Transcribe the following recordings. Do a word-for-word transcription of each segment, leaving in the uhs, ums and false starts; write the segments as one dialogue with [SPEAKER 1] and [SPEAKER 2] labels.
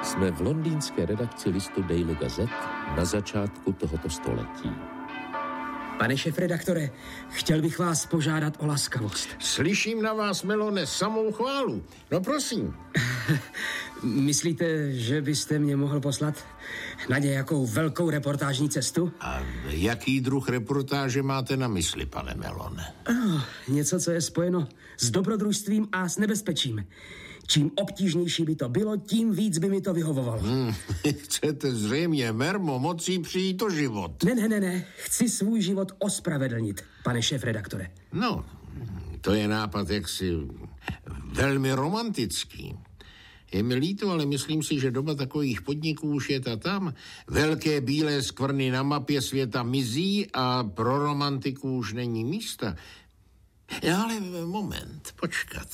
[SPEAKER 1] Jsme v londýnské redakci listu Daily Gazette na začátku tohoto století.
[SPEAKER 2] Pane šéfredaktore, chtěl bych vás požádat o laskavost.
[SPEAKER 3] Slyším na vás, Melone, samou chválu. No prosím.
[SPEAKER 2] Myslíte, že byste mě mohl poslat na nějakou velkou reportážní cestu?
[SPEAKER 3] A jaký druh reportáže máte na mysli, pane Melone?
[SPEAKER 2] Oh, něco, co je spojeno s dobrodružstvím a s nebezpečím. Čím obtížnější by to bylo, tím víc by mi to vyhovovalo.
[SPEAKER 3] Hmm, chcete zřejmě mermo mocí přijít o život.
[SPEAKER 2] Ne, ne, ne, ne. Chci svůj život ospravedlnit, pane šéfredaktore.
[SPEAKER 3] No, to je nápad jaksi velmi romantický. Je mi líto, ale myslím si, že doba takových podniků už je ta tam. Velké bílé skvrny na mapě světa mizí a pro romantiku už není místa. Ale moment, počkat.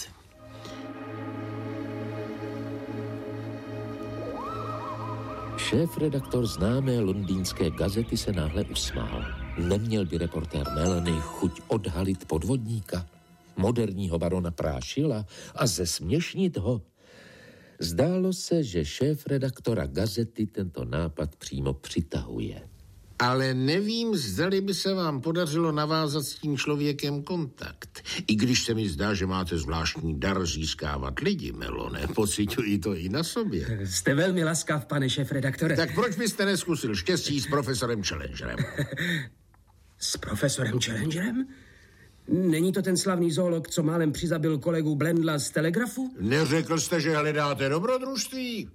[SPEAKER 1] Šéfredaktor známé londýnské gazety se náhle usmál. Neměl by reportér Melony chuť odhalit podvodníka, moderního barona Prášila a zesměšnit ho? Zdálo se, že šéfredaktora gazety tento nápad přímo přitahuje.
[SPEAKER 3] Ale nevím, zdali by se vám podařilo navázat s tím člověkem kontakt. I když se mi zdá, že máte zvláštní dar získávat lidi, Melone. Pociťuji to i na sobě.
[SPEAKER 2] Jste velmi laskav, pane šéfredaktore.
[SPEAKER 3] Tak proč byste neskusil štěstí s profesorem Challengerem?
[SPEAKER 2] S profesorem Challengerem? Není to ten slavný zoolog, co málem přizabil kolegu Blendla z Telegrafu?
[SPEAKER 3] Neřekl jste, že hledáte dobrodružství?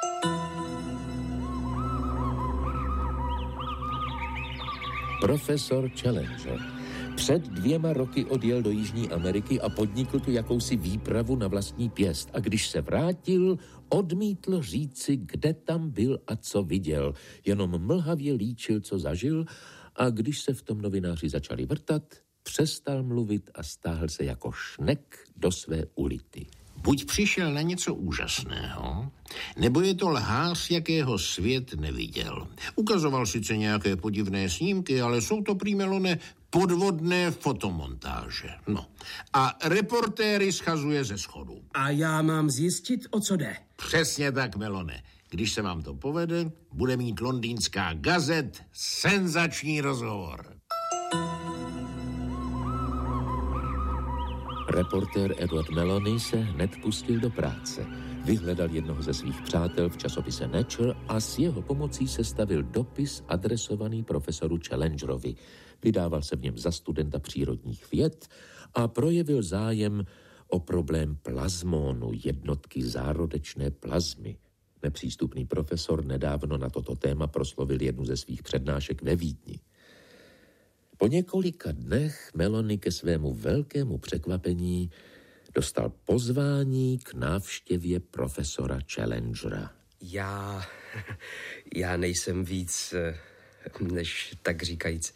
[SPEAKER 1] Profesor Challenger před dvěma roky odjel do Jižní Ameriky a podnikl tu jakousi výpravu na vlastní pěst. A když se vrátil, odmítl říci, kde tam byl a co viděl. Jenom mlhavě líčil, co zažil, a když se v tom novináři začali vrtat, přestal mluvit a stáhl se jako šnek do své ulity.
[SPEAKER 3] Buď přišel na něco úžasného, nebo je to lhář, jakého svět neviděl. Ukazoval sice nějaké podivné snímky, ale jsou to prý, Melone, podvodné fotomontáže. No. A reportéry schazuje ze schodu.
[SPEAKER 2] A já mám zjistit, o co jde.
[SPEAKER 3] Přesně tak, Melone. Když se vám to povede, bude mít londýnská gazet senzační rozhovor.
[SPEAKER 1] Reportér Edward Melony se hned pustil do práce. Vyhledal jednoho ze svých přátel v časopise Nature a s jeho pomocí sestavil dopis adresovaný profesoru Challengerovi. Vydával se v něm za studenta přírodních věd a projevil zájem o problém plazmonu, jednotky zárodečné plazmy. Nepřístupný profesor nedávno na toto téma proslovil jednu ze svých přednášek ve Vídni. Po několika dnech Melony ke svému velkému překvapení dostal pozvání k návštěvě profesora Challengera.
[SPEAKER 2] Já... já nejsem víc, než tak říkajíc,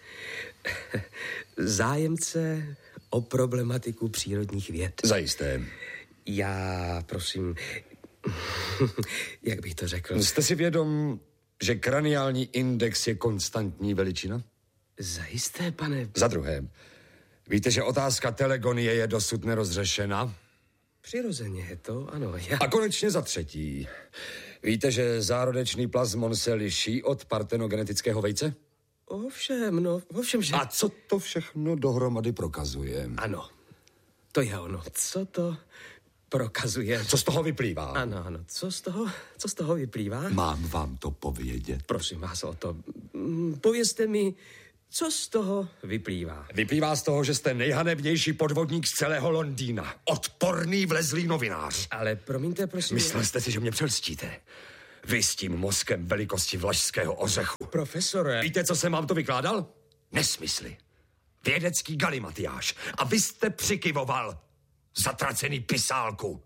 [SPEAKER 2] zájemce o problematiku přírodních věd.
[SPEAKER 4] Zajisté.
[SPEAKER 2] Já, prosím, jak bych to řekl?
[SPEAKER 4] Jste si vědom, že kraniální index je konstantní veličina?
[SPEAKER 2] Zajisté, pane...
[SPEAKER 4] Za druhé, víte, že otázka telegonie je dosud nerozřešena?
[SPEAKER 2] Přirozeně je to, ano. Já...
[SPEAKER 4] A konečně za třetí, víte, že zárodečný plazmon se liší od partenogenetického vejce?
[SPEAKER 2] Ovšem, no, ovšem, že...
[SPEAKER 4] A co to všechno dohromady prokazuje?
[SPEAKER 2] Ano, to je ono. Co to prokazuje?
[SPEAKER 4] Co z toho vyplývá?
[SPEAKER 2] Ano, ano, co z toho, co z toho vyplývá?
[SPEAKER 4] Mám vám to povědět?
[SPEAKER 2] Prosím vás o to. Povězte mi, co z toho vyplývá.
[SPEAKER 4] Vyplývá z toho, že jste nejhanebnější podvodník z celého Londýna. Odporný vlezlý novinář.
[SPEAKER 2] Ale promiňte, prosím...
[SPEAKER 4] Myslel jste si, že mě přelstíte? Vy s tím mozkem velikosti vlašského ořechu.
[SPEAKER 2] Profesore...
[SPEAKER 4] Víte, co jsem vám to vykládal? Nesmysly. Vědecký galimatiáš. A vy jste přikyvoval. Zatracený pisálku.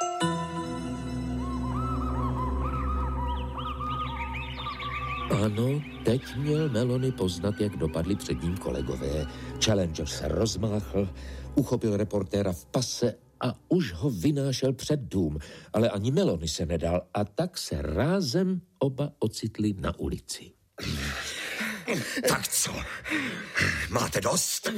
[SPEAKER 1] Ano, teď měl Melony poznat, jak dopadli před ním kolegové. Challenger se rozmáchl, uchopil reportéra v pase a už ho vynášel před dům. Ale ani Melony se nedal a tak se rázem oba ocitli na ulici.
[SPEAKER 4] Tak co? Máte dost?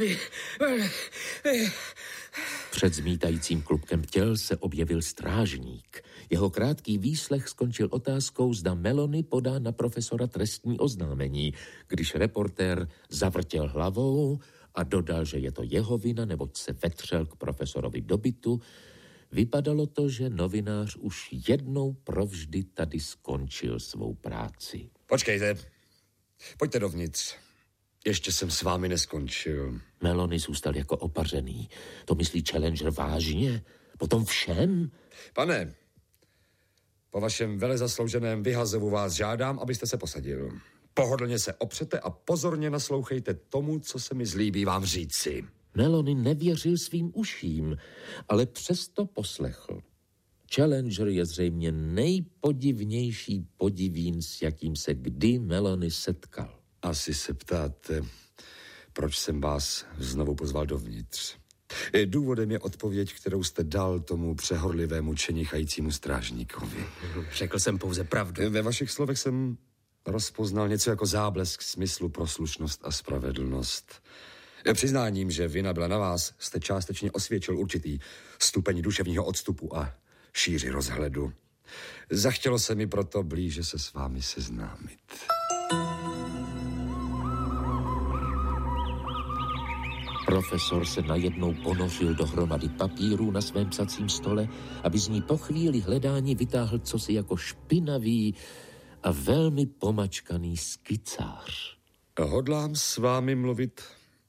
[SPEAKER 1] Před zmítajícím klubkem těl se objevil strážník. Jeho krátký výslech skončil otázkou, zda Melony podá na profesora trestní oznámení, když reportér zavrtěl hlavou a dodal, že je to jeho vina, neboť se vetřel k profesorovi do bytu. Vypadalo to, že novinář už jednou provždy tady skončil svou práci.
[SPEAKER 4] Počkejte, pojďte dovnitř. Ještě jsem s vámi neskončil.
[SPEAKER 1] Melony zůstal jako opařený. To myslí Challenger vážně? Potom všem?
[SPEAKER 4] Pane, po vašem velezaslouženém vyhazovu vás žádám, abyste se posadil. Pohodlně se opřete a pozorně naslouchejte tomu, co se mi zlíbí vám říci.
[SPEAKER 1] Melony nevěřil svým uším, ale přesto poslechl. Challenger je zřejmě nejpodivnější podivín, s jakým se kdy Melony setkal.
[SPEAKER 4] Asi se ptáte, proč jsem vás znovu pozval dovnitř. Důvodem je odpověď, kterou jste dal tomu přehorlivému čenichajícímu strážníkovi.
[SPEAKER 2] Řekl jsem pouze pravdu.
[SPEAKER 4] Ve vašich slovech jsem rozpoznal něco jako záblesk smyslu pro slušnost a spravedlnost. Přiznáním, že vina byla na vás, jste částečně osvědčil určitý stupeň duševního odstupu a šíři rozhledu. Zachtělo se mi proto blíže se s vámi seznámit.
[SPEAKER 1] Profesor se najednou ponořil do hromady papírů na svém psacím stole, aby z ní po chvíli hledání vytáhl cosi jako špinavý a velmi pomačkaný skicář.
[SPEAKER 4] Hodlám s vámi mluvit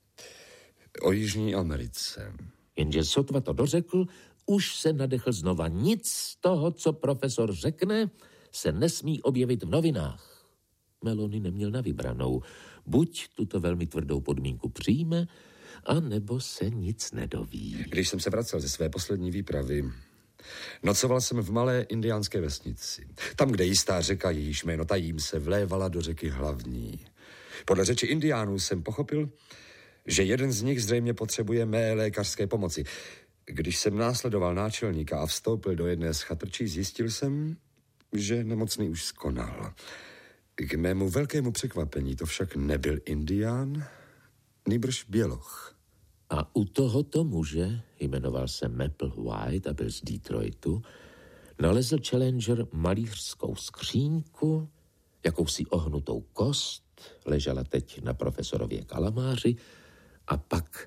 [SPEAKER 4] o Jižní Americe.
[SPEAKER 1] Jenže sotva to dořekl, už se nadechl znova. Nic z toho, co profesor řekne, se nesmí objevit v novinách. Melony neměl na vybranou. Buď tuto velmi tvrdou podmínku přijme, a nebo se nic nedoví.
[SPEAKER 4] Když jsem se vracel ze své poslední výpravy, nocoval jsem v malé indiánské vesnici. Tam, kde jistá řeka, jejíž jméno tajím, se vlévala do řeky Hlavní. Podle řeči indiánů jsem pochopil, že jeden z nich zřejmě potřebuje mé lékařské pomoci. Když jsem následoval náčelníka a vstoupil do jedné z chatrčí, zjistil jsem, že nemocný už skonal. K mému velkému překvapení to však nebyl indián, nýbrž běloch.
[SPEAKER 1] A u tohoto muže, jmenoval se Maple White a byl z Detroitu, nalezl Challenger malířskou skříňku, jakousi ohnutou kost, ležela teď na profesorově kalamáři, a pak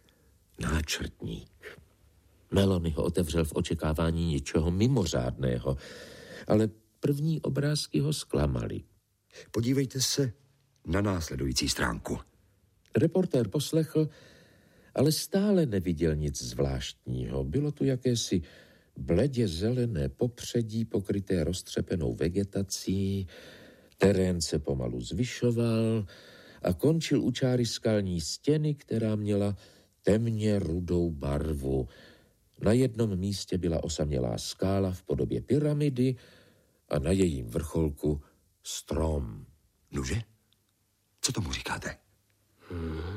[SPEAKER 1] náčrtník. Melony ho otevřel v očekávání něčeho mimořádného, ale první obrázky ho zklamaly.
[SPEAKER 4] Podívejte se na následující stránku.
[SPEAKER 1] Reportér poslechl, ale stále neviděl nic zvláštního. Bylo tu jakési bledě zelené popředí pokryté roztřepenou vegetací, terén se pomalu zvyšoval a končil u čáry skalní stěny, která měla temně rudou barvu. Na jednom místě byla osamělá skála v podobě pyramidy a na jejím vrcholku strom.
[SPEAKER 4] Nuže, co tomu říkáte?
[SPEAKER 2] Hmm.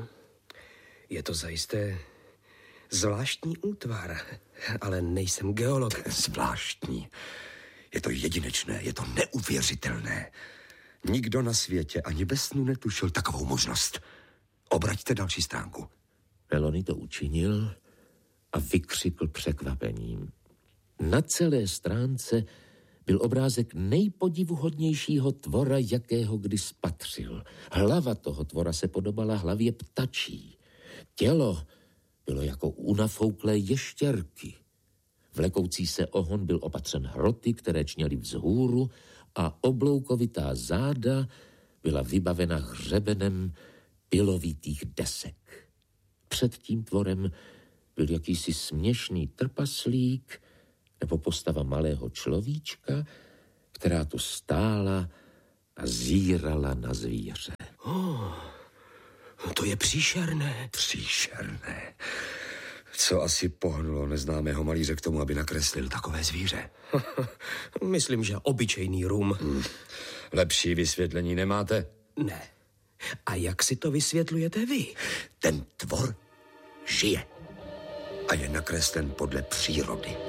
[SPEAKER 2] Je to zajisté zvláštní útvar, ale nejsem geolog.
[SPEAKER 4] Zvláštní. Je to jedinečné, je to neuvěřitelné. Nikdo na světě ani ve snu netušil takovou možnost. Obraťte další stránku.
[SPEAKER 1] Melony to učinil a vykřikl překvapením. Na celé stránce byl obrázek nejpodivuhodnějšího tvora, jakého kdy spatřil. Hlava toho tvora se podobala hlavě ptačí. Tělo bylo jako u nafouklé ještěrky. Vlekoucí se ohon byl opatřen hroty, které čněly vzhůru, a obloukovitá záda byla vybavena hřebenem pilovitých desek. Před tím tvorem byl jakýsi směšný trpaslík nebo postava malého človíčka, která tu stála a zírala na zvíře.
[SPEAKER 2] Oh, to je příšerné.
[SPEAKER 4] Příšerné. Co asi pohnulo neznámého malíře k tomu, aby nakreslil takové zvíře?
[SPEAKER 2] Myslím, že obyčejný rum.
[SPEAKER 4] Hmm. Lepší vysvětlení nemáte?
[SPEAKER 2] Ne. A jak si to vysvětlujete vy?
[SPEAKER 4] Ten tvor žije a je nakreslen podle přírody.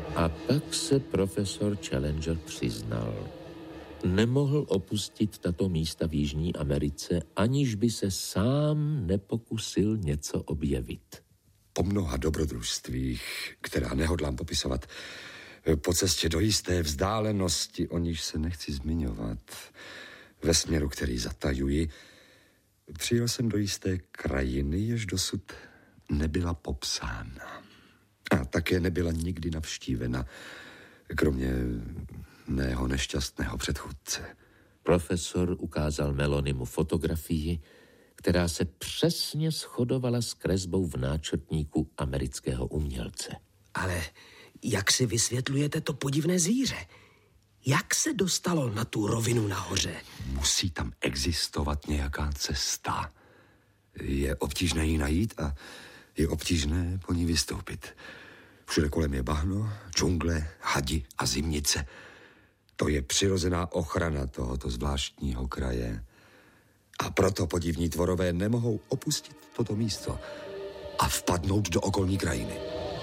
[SPEAKER 1] A pak se profesor Challenger přiznal. Nemohl opustit tato místa v Jižní Americe, aniž by se sám nepokusil něco objevit.
[SPEAKER 4] Po mnoha dobrodružstvích, která nehodlám popisovat, po cestě do jisté vzdálenosti, o níž se nechci zmiňovat, ve směru, který zatajuji, přijel jsem do jisté krajiny, jež dosud nebyla popsána. A také nebyla nikdy navštívena, kromě mého nešťastného předchůdce.
[SPEAKER 1] Profesor ukázal Melonimu fotografii, která se přesně shodovala s kresbou v náčrtníku amerického umělce.
[SPEAKER 2] Ale jak si vysvětlujete to podivné zvíře? Jak se dostalo na tu rovinu nahoře?
[SPEAKER 4] Musí tam existovat nějaká cesta. Je obtížné ji najít a je obtížné po ní vystoupit. Všude kolem je bahno, džungle, hadi a zimnice. To je přirozená ochrana tohoto zvláštního kraje. A proto podivní tvorové nemohou opustit toto místo a vpadnout do okolní krajiny.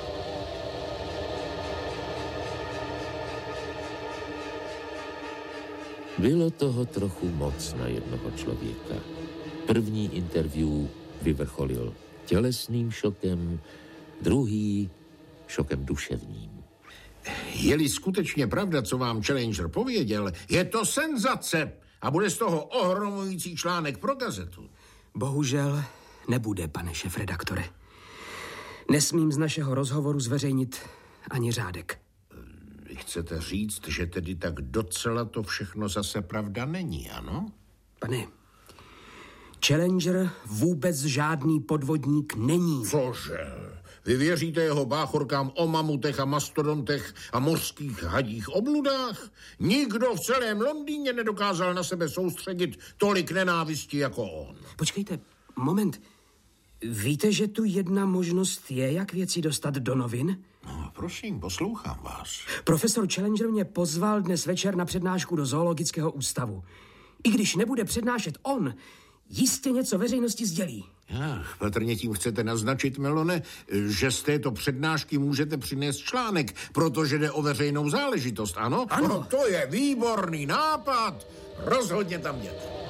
[SPEAKER 1] Bylo toho trochu moc na jednoho člověka. První interview vyvrcholil tělesným šokem, druhý šokem duševním.
[SPEAKER 3] Je-li skutečně pravda, co vám Challenger pověděl, je to senzace a bude z toho ohromující článek pro gazetu.
[SPEAKER 2] Bohužel nebude, pane šéfredaktore. Nesmím z našeho rozhovoru zveřejnit ani řádek.
[SPEAKER 3] Vy chcete říct, že tedy tak docela to všechno zase pravda není, ano?
[SPEAKER 2] Pane, Challenger vůbec žádný podvodník není.
[SPEAKER 3] Cože? Vy věříte jeho báchorkám o mamutech a mastodontech a mořských hadích obludách? Nikdo v celém Londýně nedokázal na sebe soustředit tolik nenávisti jako on.
[SPEAKER 2] Počkejte, moment. Víte, že tu jedna možnost je, jak věci dostat do novin?
[SPEAKER 3] No, prosím, poslouchám vás.
[SPEAKER 2] Profesor Challenger mě pozval dnes večer na přednášku do zoologického ústavu. I když nebude přednášet on, jistě něco veřejnosti sdělí.
[SPEAKER 3] Ach, patrně tím chcete naznačit, Melone, že z této přednášky můžete přinést článek, protože jde o veřejnou záležitost, ano?
[SPEAKER 2] Ano.
[SPEAKER 3] No, to je výborný nápad. Rozhodně tam jděte.